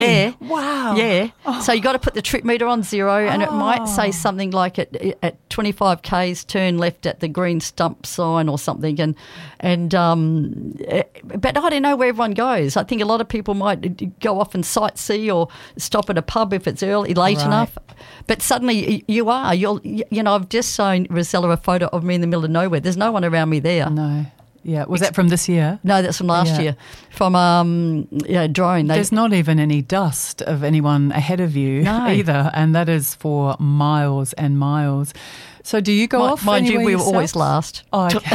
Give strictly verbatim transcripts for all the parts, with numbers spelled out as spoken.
Yeah. Wow. Yeah. Oh. So you got to put the trip meter on zero, and oh. it might say something like at at twenty-five kays, turn left at the green stump sign or something. And and um, but I don't know where everyone goes. I think a lot of people might go off and sightsee or stop at a pub if it's early, late right. enough. But suddenly you are. You're. You know, I've just shown Rosella a photo of me in the middle of nowhere. There's no one around me there. No. Yeah, was that from this year? No, that's from last yeah. year, from um, yeah, drone. They, There's not even any dust of anyone ahead of you no. either, and that is for miles and miles. So do you go mind, off Mind you, we yourself? were always last. Oh, okay.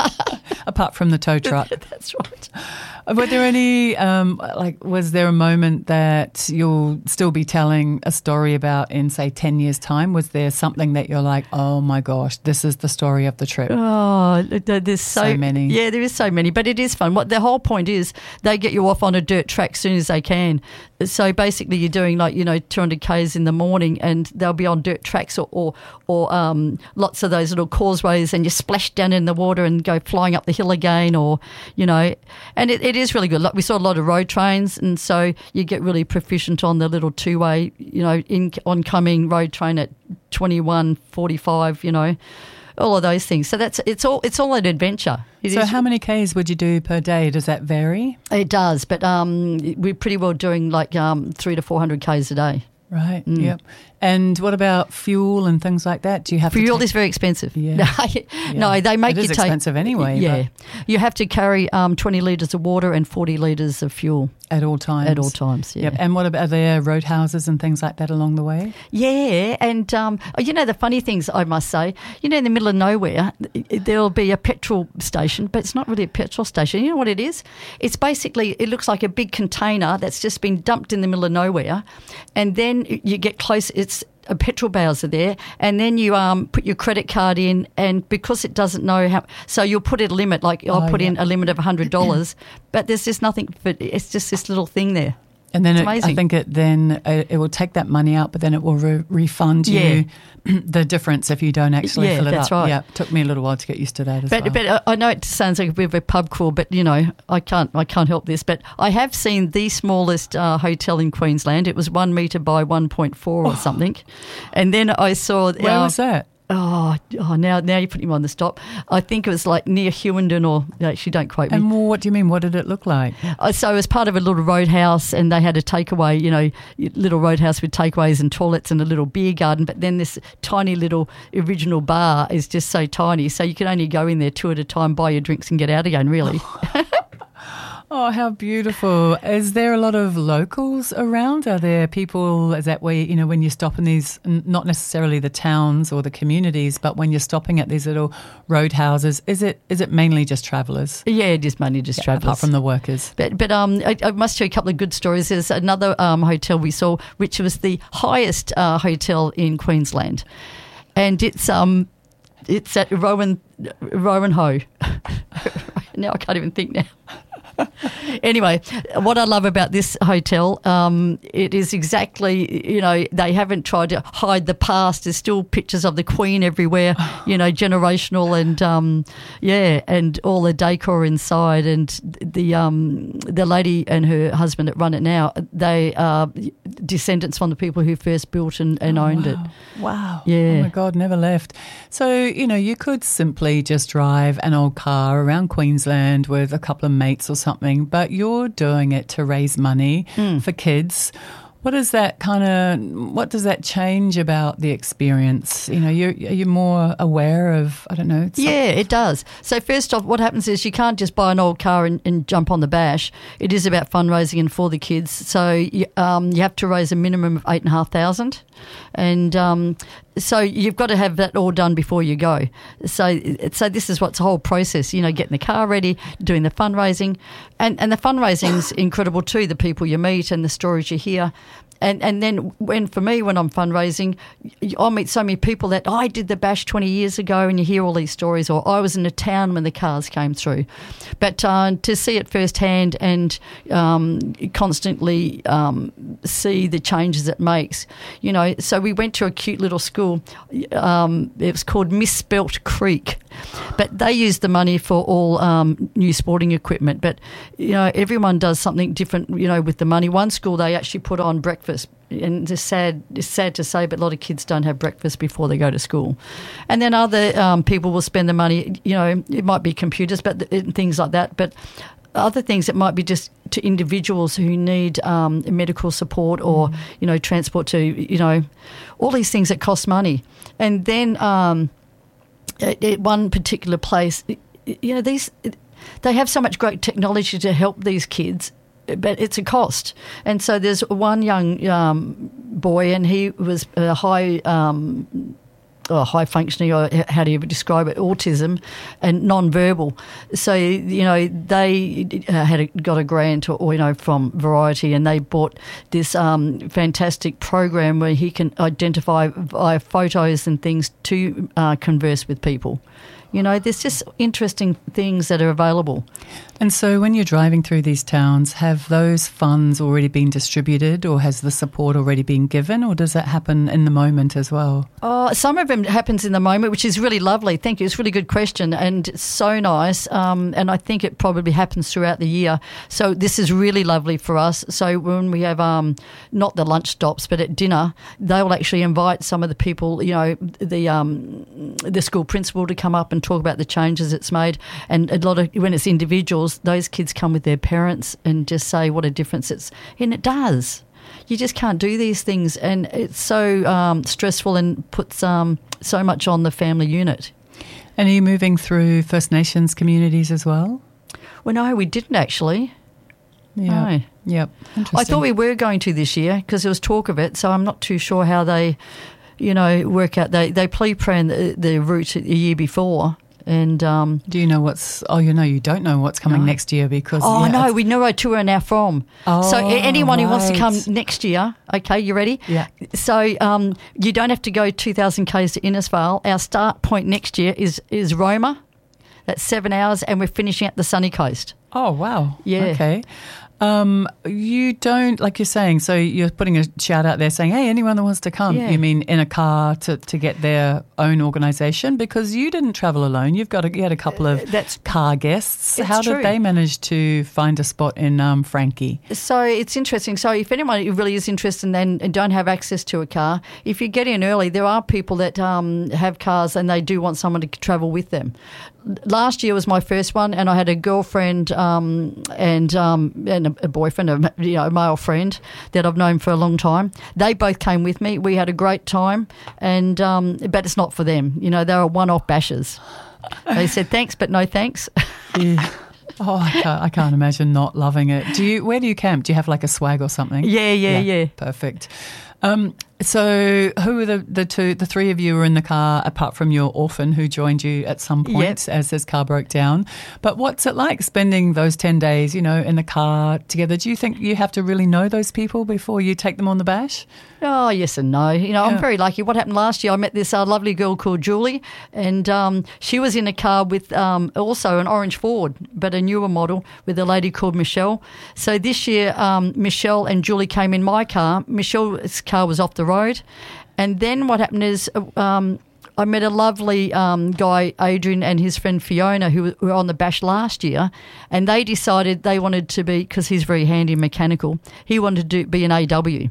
Apart from the tow truck. That's right. Were there any, um, like, was there a moment that you'll still be telling a story about in, say, ten years' time? Was there something that you're like, oh, my gosh, this is the story of the trip? Oh, there's so, so many. Yeah, there is so many, but it is fun. What the whole point is, they get you off on a dirt track as soon as they can. So basically you're doing like, you know, two hundred kays in the morning, and they'll be on dirt tracks or, or, or um, lots of those little causeways, and you splash down in the water and go flying up the hill again, or, you know, and it, it is really good. Like we saw a lot of road trains, and so you get really proficient on the little two-way, you know, in oncoming road train at twenty-one forty-five, you know, all of those things. So that's it's all it's all an adventure. It so is, how many kays would you do per day? Does that vary? It does, but um, we're pretty well doing like um, three to four hundred kays a day. Right. Mm. Yep. And what about fuel and things like that? Do you have fuel to take- is very expensive. Yeah. No, yeah. no, they make it you is take expensive anyway. Yeah, but you have to carry um, twenty litres of water and forty litres of fuel at all times. At all times. Yeah. Yep. And what about are there roadhouses and things like that along the way? Yeah, and um, you know the funny things I must say. You know, in the middle of nowhere, there'll be a petrol station, but it's not really a petrol station. You know what it is? It's basically it looks like a big container that's just been dumped in the middle of nowhere, and then you get close. It's a petrol bowser there, and then you um put your credit card in, and because it doesn't know how, so you'll put in a limit, like I'll oh, put yeah. in a limit of one hundred dollars, but there's just nothing, but it's just this little thing there. And then it's it, amazing. I think it then uh, it will take that money out, but then it will re- refund you Yeah. the difference if you don't actually Yeah, fill it that's up. right. Yeah, it took me a little while to get used to that as But well. but uh, I know it sounds like a bit of a pub crawl, but you know I can't I can't help this. But I have seen the smallest uh, hotel in Queensland. It was one metre by one point four or something, and then I saw Where uh, was that? Oh, oh, now now you put him on the stop. I think it was like near Hewenden, or actually don't quote me. And well, what do you mean? What did it look like? Uh, so it was part of a little roadhouse, and they had a takeaway, you know, little roadhouse with takeaways and toilets and a little beer garden. But then this tiny little original bar is just so tiny, so you can only go in there two at a time, buy your drinks and get out again, really. Oh, how beautiful. Is there a lot of locals around? Are there people, is that where, you know, when you stop in these, not necessarily the towns or the communities, but when you're stopping at these little roadhouses, is it is it mainly just travellers? Yeah, it is mainly just Yeah, travellers. apart from the workers. But but um, I, I must tell you a couple of good stories. There's another um, hotel we saw, which was the highest uh, hotel in Queensland. And it's um, it's at Rowan, Rowan Ho. Now I can't even think now. Anyway, what I love about this hotel, um, it is exactly, you know, they haven't tried to hide the past. There's still pictures of the Queen everywhere, you know, generational and, um, yeah, and all the decor inside. And the um, the lady and her husband that run it now, they are descendants from the people who first built and, and Oh, owned wow. it. Wow. Yeah. Oh, my God, never left. So, you know, you could simply just drive an old car around Queensland with a couple of mates or something, but you're doing it to raise money Mm. for kids. What does that kind of, what does that change about the experience? You know, you're, are you more aware of, I don't know. Some, Yeah, it does. So first off, what happens is you can't just buy an old car and, and jump on the bash. It is about fundraising and for the kids. So you, um, you have to raise a minimum of eight and a half thousand, and um, so you've got to have that all done before you go. So so this is what's the whole process. You know, getting the car ready, doing the fundraising, and and the fundraising's incredible too. The people you meet and the stories you hear. And and then when for me, when I'm fundraising, I meet so many people that I did the bash twenty years ago, and you hear all these stories, or I was in a town when the cars came through. But uh, to see it firsthand and um, constantly um, see the changes it makes, you know. So we went to a cute little school. Um, it was called Misspelt Creek, but they used the money for all um, new sporting equipment. But you know, everyone does something different, you know, with the money. One school, they actually put on breakfast. And it's sad, it's sad to say, but a lot of kids don't have breakfast before they go to school. And then other um, people will spend the money, you know, it might be computers, but th- things like that. But other things, it might be just to individuals who need um, medical support or, mm. you know, transport to, you know, all these things that cost money. And then um, at, at one particular place, you know, these they have so much great technology to help these kids, but it's a cost. And so there's one young um, boy, and he was a high um, oh, high functioning, or how do you describe it, autism and non-verbal. So, you know, they uh, had a, got a grant or, or, you know, from Variety, and they bought this um, fantastic program where he can identify via photos and things to uh, converse with people. You know, there's just interesting things that are available. And so when you're driving through these towns, have those funds already been distributed, or has the support already been given, or does that happen in the moment as well? Oh, some of them happens in the moment, which is really lovely. Thank you. It's a really good question, and it's so nice. Um, and I think it probably happens throughout the year. So this is really lovely for us. So when we have um, not the lunch stops, but at dinner, they will actually invite some of the people, you know, the um, the school principal to come up and talk about the changes it's made. And a lot of, when it's individuals, those kids come with their parents and just say what a difference it's, and it does. You just can't do these things, and it's so um, stressful and puts um, so much on the family unit. And are you moving through First Nations communities as well? Well, no, we didn't actually. Yeah. No. Yep. Interesting. I thought we were going to this year because there was talk of it, so I'm not too sure how they, you know, work out. They they pre-planned the, the route a year before. And um, do you know what's? Oh, you know, you don't know what's coming no. next year because. Oh yeah, no, we know where to are now from. Oh, so anyone right. who wants to come next year, okay, you ready? Yeah. So um, you don't have to go two thousand k's to Innisfail. Our start point next year is is Roma. That's seven hours, and we're finishing at the sunny coast. Oh wow! Yeah. Okay. Um, you don't, like you're saying, so you're putting a shout out there saying, hey, anyone that wants to come, yeah. you mean in a car to, to get their own organisation? Because you didn't travel alone. You've got a, you had a couple of uh, that's, car guests. How did true. they manage to find a spot in um, Frankie? So it's interesting. So if anyone really is interested and then and don't have access to a car, if you get in early, there are people that um, have cars and they do want someone to travel with them. Last year was my first one, and I had a girlfriend um, and um, and a, a boyfriend, a you know, male friend that I've known for a long time. They both came with me. We had a great time, and um, but it's not for them. You know, they were one-off bashers. They said thanks, but no thanks. Yeah. Oh, I can't, I can't imagine not loving it. Do you? Where do you camp? Do you have like a swag or something? Yeah, yeah, yeah. yeah. Perfect. Um, so who are the, the two, the three of you were in the car apart from your orphan who joined you at some point yep. as his car broke down. But what's it like spending those ten days, you know, in the car together? Do you think you have to really know those people before you take them on the bash? Oh, yes and no. You know, yeah. I'm very lucky. What happened last year, I met this uh, lovely girl called Julie, and um, she was in a car with um, also an orange Ford, but a newer model with a lady called Michelle. So this year, um, Michelle and Julie came in my car. Michelle's car was off the road. And then what happened is um, I met a lovely um, guy, Adrian, and his friend Fiona, who were on the bash last year, and they decided they wanted to be, because he's very handy and mechanical, he wanted to do, be an A W.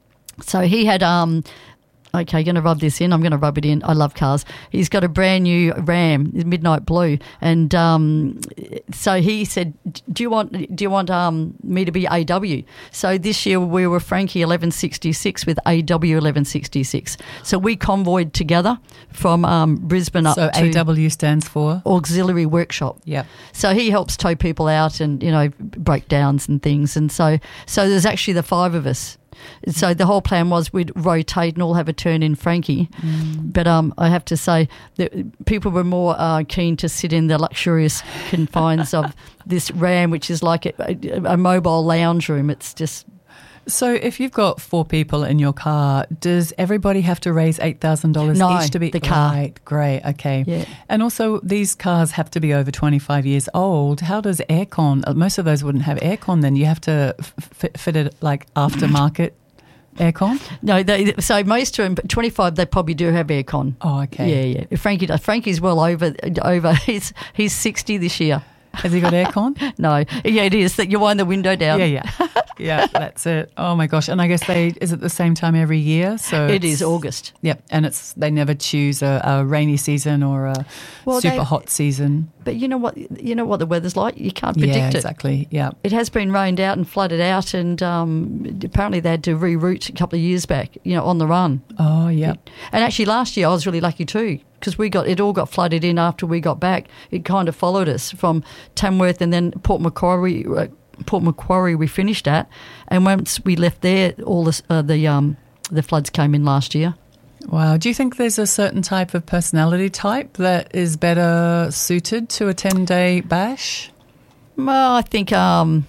So he had, um, okay, going to rub this in. I'm going to rub it in. I love cars. He's got a brand new Ram, Midnight Blue, and um, so he said, "Do you want? Do you want um, me to be A W?" So this year we were Frankie eleven sixty-six with A W eleven sixty-six. So we convoyed together from um, Brisbane up so to A W stands for Auxiliary Workshop. Yep. So he helps tow people out and you know breakdowns and things, and so so there's actually the five of us. So the whole plan was we'd rotate and all have a turn in Frankie. Mm. But um, I have to say that people were more uh, keen to sit in the luxurious confines of this Ram, which is like a, a, a mobile lounge room. It's just So if you've got four people in your car, does everybody have to raise eight thousand dollars No, each to be the car. Right, great, okay. Yeah. And also these cars have to be over twenty-five years old. How does aircon, most of those wouldn't have aircon then. You have to f- fit, fit it like aftermarket aircon? No, they, so most of them, but twenty-five, they probably do have aircon. Oh, okay. Yeah, yeah. Frankie, does. Frankie's well over, over. He's he's sixty this year. Has he got aircon? No, yeah, it is that you wind the window down. Yeah, yeah, yeah. That's it. Oh my gosh! And I guess they is it the same time every year? So It it's- is August. Yep, and it's they never choose a, a rainy season or a Well, super they- hot season. But you know what? You know what the weather's like. You can't predict Yeah, it. exactly. Yeah. It has been rained out and flooded out, and um, apparently they had to reroute a couple of years back. You know, on the run. Oh, yeah. And actually, last year I was really lucky too, because we got it all got flooded in after we got back. It kind of followed us from Tamworth and then Port Macquarie. Uh, Port Macquarie we finished at, and once we left there, all this, uh, the um, the floods came in last year. Wow. Do you think there's a certain type of personality type that is better suited to a ten-day bash? Well, I think um,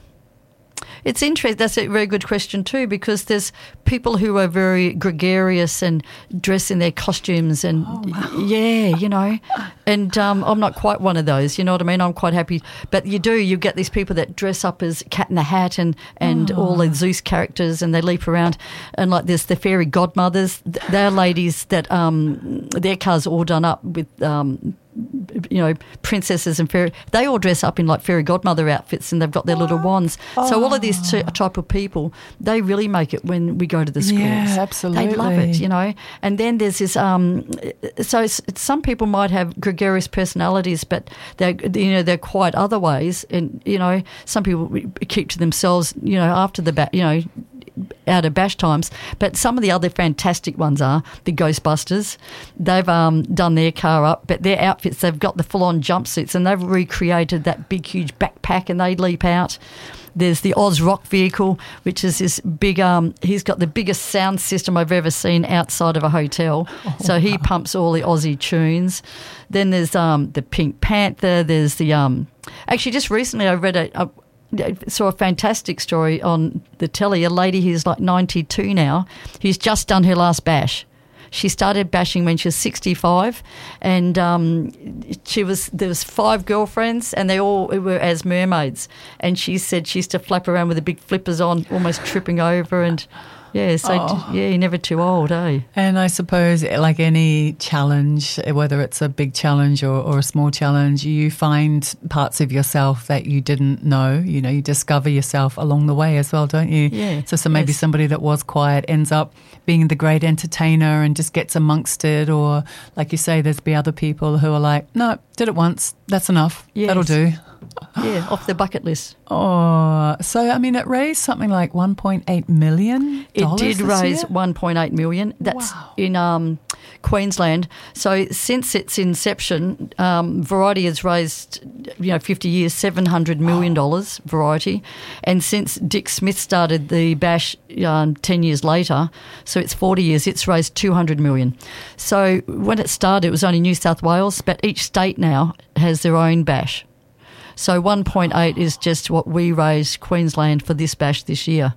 it's interesting. That's a very good question too, because there's people who are very gregarious and dress in their costumes, and Oh, wow. yeah, you know. And um, I'm not quite one of those. You know what I mean? I'm quite happy, but you do. You get these people that dress up as Cat in the Hat and and Oh. all the Zeus characters, and they leap around. And like there's the fairy godmothers. They're ladies that um, their cars are all done up with. Um, you know, princesses and fairy, they all dress up in like fairy godmother outfits, and they've got their little wands. So all of these t- type of people, they really make it when we go to the schools. Yeah, They love it, absolutely. you know. And then there's this, um, so it's, it's, some people might have gregarious personalities, but they're, you know, they're quite other ways. And, you know, some people keep to themselves, you know, after the, ba- you know, out of bash times. But some of the other fantastic ones are the Ghostbusters. They've um, done their car up, but their outfits, they've got the full-on jumpsuits, and they've recreated that big, huge backpack, and they leap out. There's the Oz Rock vehicle, which is this big, um, he's got the biggest sound system I've ever seen outside of a hotel. Oh, so he pumps all the Aussie tunes. Then there's um, the Pink Panther. There's the, um, actually just recently I read a, a saw a fantastic story on the telly. A lady who's like ninety-two now, who's just done her last bash. She started bashing when she was sixty-five, and um, she was there was five girlfriends, and they all were as mermaids. And she said she used to flap around with the big flippers on, almost tripping over. And yeah, so Oh. yeah, you're never too old, eh? And I suppose, like any challenge, whether it's a big challenge or, or a small challenge, you find parts of yourself that you didn't know. You know, you discover yourself along the way as well, don't you? Yeah, So, so maybe yes. somebody that was quiet ends up being the great entertainer and just gets amongst it. Or, like you say, there's be other people who are like, no, did it once, that's enough, Yes. that'll do. Yeah, off the bucket list. Oh, so I mean, it raised something like one point eight million dollars. It did this raise year? one point eight million. That's Wow. in um, Queensland. So since its inception, um, Variety has raised, you know, fifty years, seven hundred million dollars. Variety, and since Dick Smith started the bash um, ten years later, so it's forty years. It's raised two hundred million. So when it started, it was only New South Wales, but each state now has their own bash. So one point eight is just what we raised Queensland for this bash this year.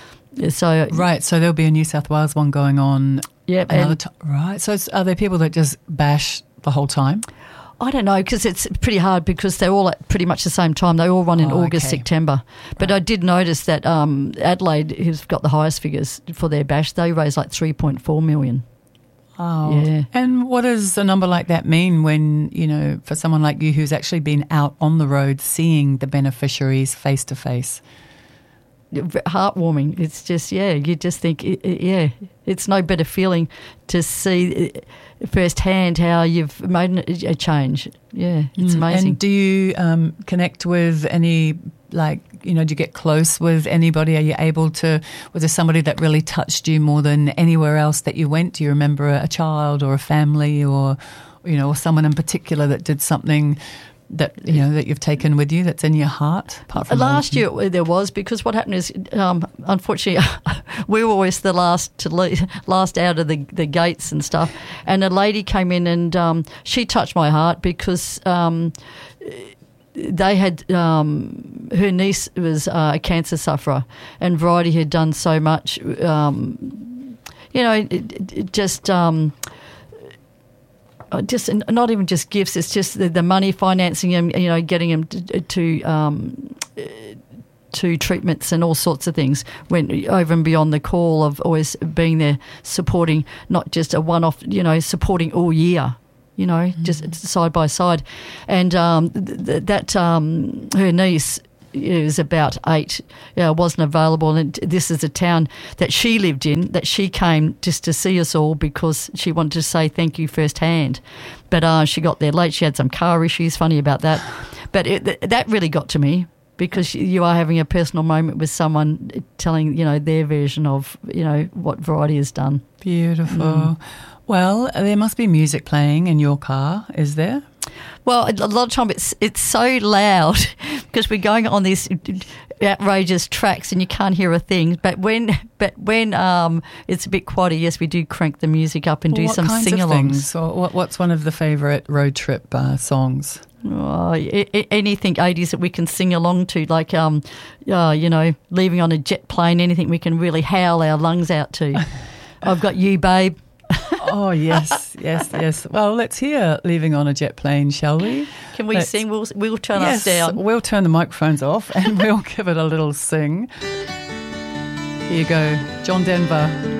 So Right, so there'll be a New South Wales one going on. Yep, another and- ti- right. So it's, are there people that just bash the whole time? I don't know, because it's pretty hard because they're all at pretty much the same time. They all run in Oh, August, okay. September. But I did notice that um, Adelaide, who's got the highest figures for their bash, they raised like three point four million. Oh, Yeah. And what does a number like that mean when, you know, for someone like you who's actually been out on the road seeing the beneficiaries face to face? Heartwarming. It's just, yeah, you just think, i- i- yeah, it's no better feeling to see uh, firsthand how you've made a change. Yeah, it's Mm. amazing. And do you um, connect with any, like, you know, do you get close with anybody? Are you able to, was there somebody that really touched you more than anywhere else that you went? Do you remember a, a child or a family or, you know, or someone in particular that did something that, you know, that you've taken with you that's in your heart? Apart from all of Last them? year there was, because what happened is, um, unfortunately, we were always the last to leave, last out of the, the gates and stuff. And a lady came in and um, she touched my heart because um, they had um, her niece was uh, a cancer sufferer, and Variety had done so much. Um, you know, it, it just. Um, Just not even just gifts. It's just the, the money, financing them. You know, getting them to, to um, to treatments and all sorts of things. Went over and beyond the call of always being there, supporting, not just a one-off. You know, supporting all year. You know, mm-hmm. just side by side, and um, th- th- that um, her niece. It was about eight, you know, wasn't available. And this is a town that she lived in, that she came just to see us all because she wanted to say thank you firsthand. But uh, she got there late. She had some car issues, funny about that. But it, that really got to me because you are having a personal moment with someone telling, you know, their version of, you know, what Variety has done. Beautiful. Mm. Well, there must be music playing in your car, is there? Well, a lot of time it's it's so loud because we're going on these outrageous tracks and you can't hear a thing. But when but when um, it's a bit quieter, yes, we do crank the music up and well, do what some kinds sing-alongs. Of what, what's one of the favourite road trip uh, songs? Oh, I- I- anything eighties that we can sing along to, like um, uh, you know, leaving on a jet plane. Anything we can really howl our lungs out to. I've got you, babe. Oh, yes, yes, yes. Well, let's hear Leaving on a Jet Plane, shall we? Can we let's, sing? We'll, we'll turn yes, us down. We'll turn the microphones off and we'll give it a little sing. Here you go, John Denver.